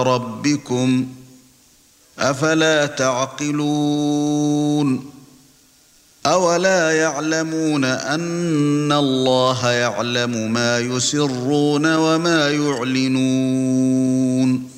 رَبِّكُمْ أَفَلَا تَعْقِلُونَ أَوَلَا يَعْلَمُونَ أَنَّ اللَّهَ يَعْلَمُ مَا يُسِرُّونَ وَمَا يُعْلِنُونَ